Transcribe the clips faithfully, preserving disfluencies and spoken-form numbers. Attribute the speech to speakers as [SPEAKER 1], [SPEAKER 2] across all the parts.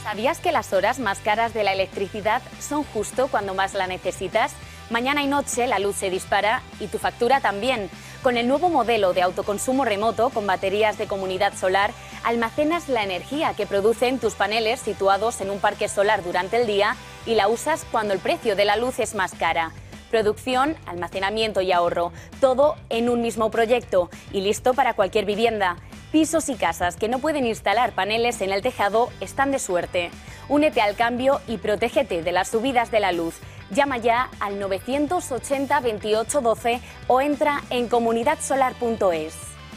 [SPEAKER 1] ¿Sabías que las horas más caras de la electricidad son justo cuando más la necesitas? Mañana y noche la luz se dispara y tu factura también. Con el nuevo modelo de autoconsumo remoto con baterías de comunidad solar, almacenas la energía que producen tus paneles situados en un parque solar durante el día y la usas cuando el precio de la luz es más cara. Producción, almacenamiento y ahorro, todo en un mismo proyecto y listo para cualquier vivienda. Pisos y casas que no pueden instalar paneles en el tejado están de suerte. Únete al cambio y protégete de las subidas de la luz. Llama ya al novecientos ochenta veintiocho doce o entra en comunidad solar punto es.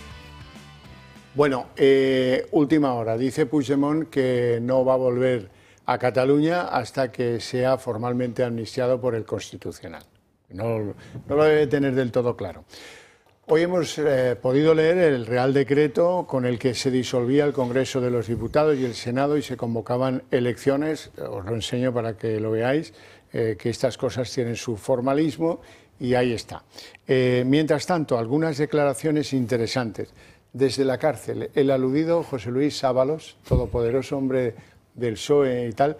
[SPEAKER 2] Bueno, eh, última hora. Dice Puigdemont que no va a volver a Cataluña hasta que sea formalmente amnistiado por el Constitucional. No, no lo debe tener del todo claro. Hoy hemos eh, podido leer el Real Decreto con el que se disolvía el Congreso de los Diputados y el Senado y se convocaban elecciones. Os lo enseño para que lo veáis, eh, que estas cosas tienen su formalismo y ahí está. Eh, mientras tanto, algunas declaraciones interesantes. Desde la cárcel, el aludido José Luis Ábalos, todopoderoso hombre del P S O E y tal,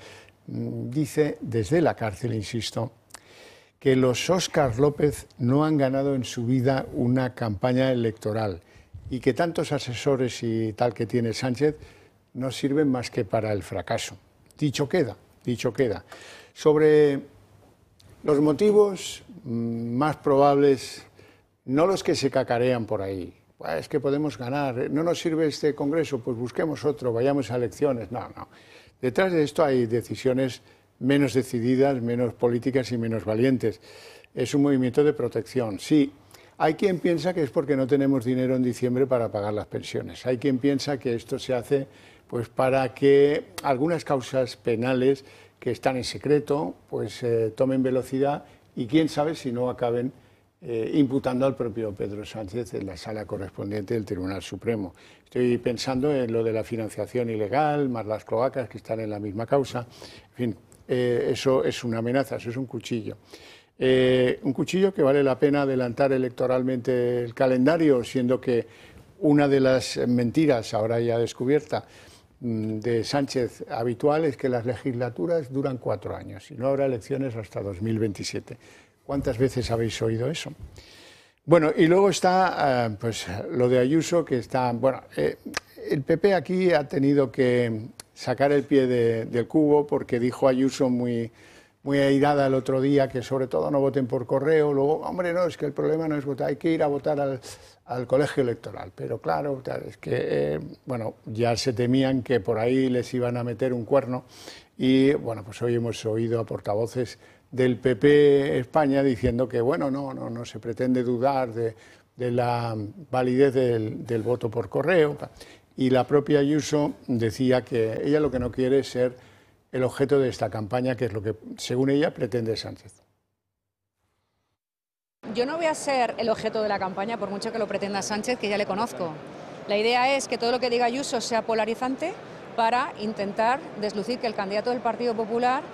[SPEAKER 2] dice desde la cárcel, insisto, que los Óscar López no han ganado en su vida una campaña electoral y que tantos asesores y tal que tiene Sánchez no sirven más que para el fracaso. Dicho queda, dicho queda. Sobre los motivos más probables, no los que se cacarean por ahí, es que podemos ganar, no nos sirve este Congreso, pues busquemos otro, vayamos a elecciones, no, no. Detrás de esto hay decisiones menos decididas, menos políticas y menos valientes. Es un movimiento de protección. Sí, hay quien piensa que es porque no tenemos dinero en diciembre para pagar las pensiones. Hay quien piensa que esto se hace pues, para que algunas causas penales que están en secreto pues, eh, tomen velocidad y quién sabe si no acaben eh, imputando al propio Pedro Sánchez en la sala correspondiente del Tribunal Supremo. Estoy pensando en lo de la financiación ilegal, más las cloacas que están en la misma causa. En fin, Eh, eso es una amenaza, eso es un cuchillo. Eh, un cuchillo que vale la pena adelantar electoralmente el calendario, siendo que una de las mentiras, ahora ya descubierta, de Sánchez habitual es que las legislaturas duran cuatro años y no habrá elecciones hasta dos mil veintisiete. ¿Cuántas veces habéis oído eso? Bueno, y luego está eh, pues, lo de Ayuso, que está... Bueno, eh, el P P aquí ha tenido que sacar el pie de, del cubo porque dijo Ayuso muy, muy airada el otro día que sobre todo no voten por correo. Luego, hombre, no, es que el problema no es votar, hay que ir a votar al, al colegio electoral. Pero claro, es que, eh, bueno, ya se temían que por ahí les iban a meter un cuerno y, bueno, pues hoy hemos oído a portavoces del P P España diciendo que, bueno, no, no, no se pretende dudar de, de la validez del, del voto por correo. Y la propia Ayuso decía que ella lo que no quiere es ser el objeto de esta campaña, que es lo que, según ella, pretende Sánchez.
[SPEAKER 3] Yo no voy a ser el objeto de la campaña, por mucho que lo pretenda Sánchez, que ya le conozco. La idea es que todo lo que diga Ayuso sea polarizante para intentar deslucir que el candidato del Partido Popular